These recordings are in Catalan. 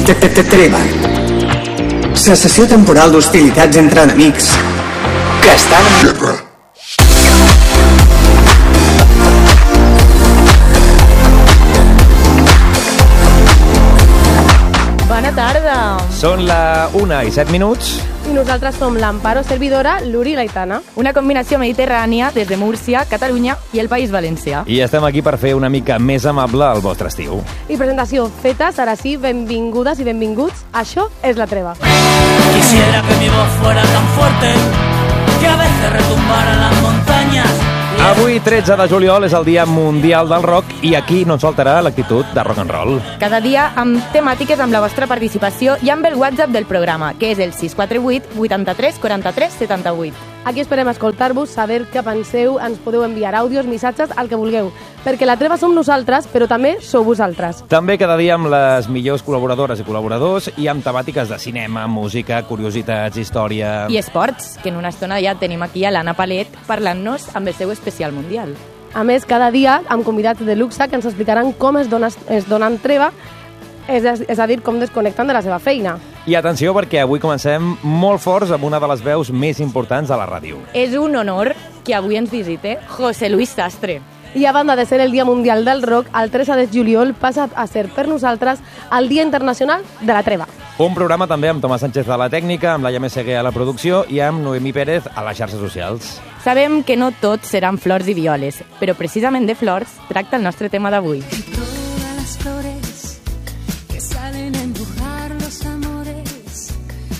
Treva. Cessació temporal d'hostilitats entre enemics que estan en guerra. Bona tarda. Són la 1:07. I nosaltres som l'Amparo Servidora, l'Uri i l'Aitana. Una combinació mediterrània des de Múrcia, Catalunya i el País Valencià. I estem aquí per fer una mica més amable el vostre estiu. I presentació feta, ara sí, benvingudes i benvinguts. Això és La Treva. Quisiera que mi voz fuera tan fuerte que a veces retumbara en las montañas. Avui, 13 de juliol, és el Dia Mundial del Rock i aquí no ens faltarà l'actitud de rock and roll. Cada dia amb temàtiques amb la vostra participació i amb el WhatsApp del programa, que és el 648 83 43 78. Aquí esperem escoltar-vos, saber què penseu, ens podeu enviar àudios, missatges, el que vulgueu, perquè La Treva som nosaltres, però també sou vosaltres. També cada dia amb les millors col·laboradores i col·laboradors i amb temàtiques de cinema, música, curiositats, història... I esports, que en una estona ja tenim aquí a l'Anna Palet parlant-nos amb el seu especial mundial. A més, cada dia amb convidats de luxe que ens explicaran com es donen treva, és a dir, com desconnecten de la seva feina. I atenció, perquè avui comencem molt forts amb una de les veus més importants de la ràdio. És un honor que avui ens visite José Luis Sastre. I a banda de ser el Dia Mundial del Rock, el 13 de juliol passa a ser per nosaltres el Dia Internacional de la Treva. Un programa també amb Tomàs Sánchez a la tècnica, amb la Meseguer a la producció i amb Noemí Pérez a les xarxes socials. Sabem que no tot seran flors i violes, però precisament de flors tracta el nostre tema d'avui. Todas las flores que salen a embrujar los amores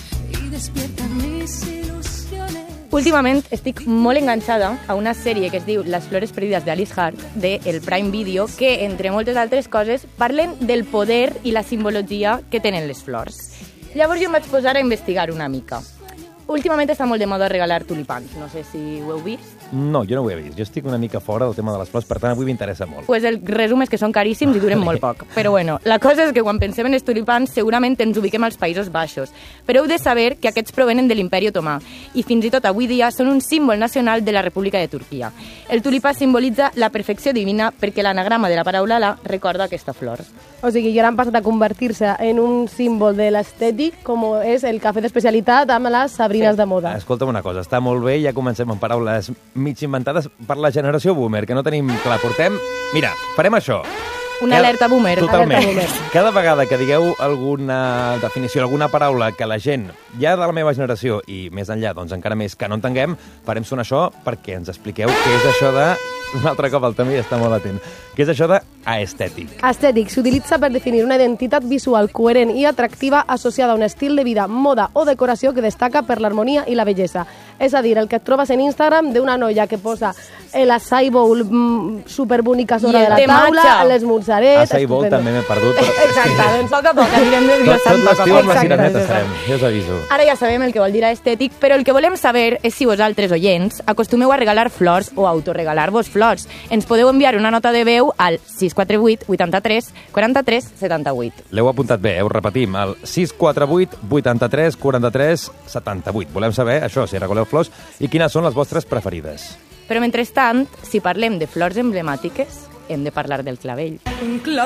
y despiertan mis ilusiones. Últimament estic molt enganxada a una sèrie que es diu Les flores perdides d'Alice Hart, de el Prime Video, que, entre moltes altres coses, parlen del poder i la simbologia que tenen les flors. Llavors jo em vaig posar a investigar una mica. Últimament està molt de moda regalar tulipans, no sé si ho heu vist. No, jo no ho he vist. Jo estic una mica fora del tema de les flors, per tant avui m'interessa molt. Pues el resum és que són caríssims i duren molt poc. Però bueno, la cosa és que quan pensem en els tulipans segurament ens ubiquem als Països Baixos. Però heu de saber que aquests provenen de l'Imperi Otomà i fins i tot avui dia són un símbol nacional de la República de Turquia. El tulipà simbolitza la perfecció divina perquè l'anagrama de la paraula Alà recorda aquesta flor. O sigui, ja han passat a convertir-se en un símbol de l'estètic com és el cafè d'especialitat amb les sabrines de moda. Escolta'm una cosa, està molt bé, ja comencem amb paraules mig inventades per la generació boomer, que no tenim clar. Portem... Mira, farem això. Una alerta boomer. Totalment. Alerta boomer. Cada vegada que digueu alguna definició, alguna paraula que la gent, ja de la meva generació i més enllà, doncs encara més que no entenguem, farem sonar això perquè ens expliqueu què és això de... Un altre cop el Tomí està molt atent. Què és això de aestètic? Estètic s'utilitza per definir una identitat visual coherent i atractiva associada a un estil de vida, moda o decoració que destaca per l'harmonia i la bellesa. És a dir, el que et trobes en Instagram d'una noia que posa l'acai bowl superbonica sobre de la taula, les mozzarelles... Acai bowl també m'he perdut. Però... Exacte, doncs poc a poc anirem desglossant. Tot l'estiu amb la cireneta estarem, ja us aviso. Ara ja sabem el que vol dir estètic, però el que volem saber és si vosaltres, oients, acostumeu a regalar flors o a autoregalar-vos flors. Ens podeu enviar una nota de veu al 648 83 43 78. L'heu apuntat bé, ho repetim, al 648 83 43 78. Volem saber això, si regaleu flors i quines són les vostres preferides. Però mentrestant, si parlem de flors emblemàtiques, hem de parlar del clavell.